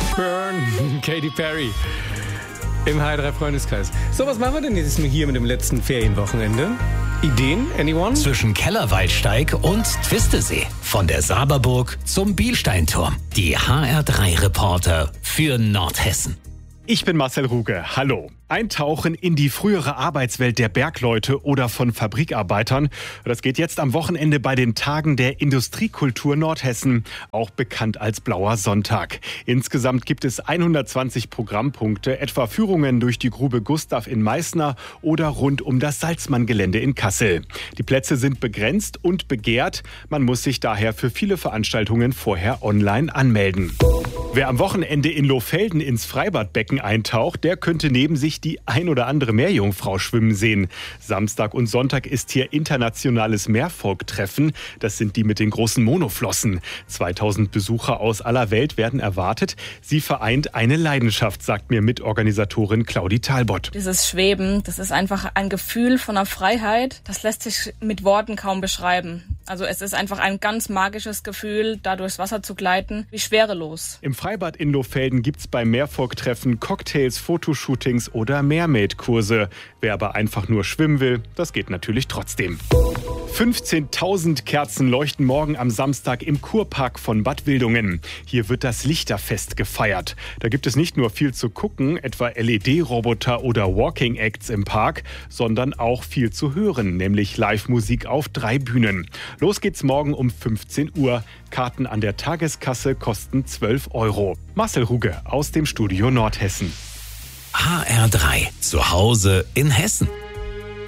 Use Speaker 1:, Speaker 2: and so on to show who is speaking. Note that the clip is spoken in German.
Speaker 1: Burn, Katy Perry im H3 Freundeskreis. So, was machen wir denn jetzt hier mit dem letzten Ferienwochenende? Ideen? Anyone?
Speaker 2: Zwischen Kellerwaldsteig und Twistesee. Von der Saberburg zum Bielsteinturm. Die HR3-Reporter für Nordhessen.
Speaker 3: Ich bin Marcel Ruge. Hallo. Eintauchen in die frühere Arbeitswelt der Bergleute oder von Fabrikarbeitern. Das geht jetzt am Wochenende bei den Tagen der Industriekultur Nordhessen, auch bekannt als Blauer Sonntag. Insgesamt gibt es 120 Programmpunkte, etwa Führungen durch die Grube Gustav in Meißner oder rund um das Salzmann-Gelände in Kassel. Die Plätze sind begrenzt und begehrt. Man muss sich daher für viele Veranstaltungen vorher online anmelden. Wer am Wochenende in Lohfelden ins Freibadbecken eintaucht, der könnte neben sich die ein oder andere Meerjungfrau schwimmen sehen. Samstag und Sonntag ist hier internationales Meervolktreffen. Das sind die mit den großen Monoflossen. 2000 Besucher aus aller Welt werden erwartet. Sie vereint eine Leidenschaft, sagt mir Mitorganisatorin Claudi Talbott.
Speaker 4: Dieses Schweben, das ist einfach ein Gefühl von einer Freiheit. Das lässt sich mit Worten kaum beschreiben. Also es ist einfach ein ganz magisches Gefühl, da durchs Wasser zu gleiten, wie schwerelos.
Speaker 3: Im Freibad in Lohfelden gibt's beim Meervolktreffen Cocktails, Fotoshootings oder Mermaid-Kurse. Wer aber einfach nur schwimmen will, das geht natürlich trotzdem. 15.000 Kerzen leuchten morgen am Samstag im Kurpark von Bad Wildungen. Hier wird das Lichterfest gefeiert. Da gibt es nicht nur viel zu gucken, etwa LED-Roboter oder Walking-Acts im Park, sondern auch viel zu hören, nämlich Live-Musik auf 3 Bühnen. Los geht's morgen um 15 Uhr. Karten an der Tageskasse kosten 12 €. Marcel Ruge aus dem Studio Nordhessen.
Speaker 2: HR3, zu Hause in Hessen.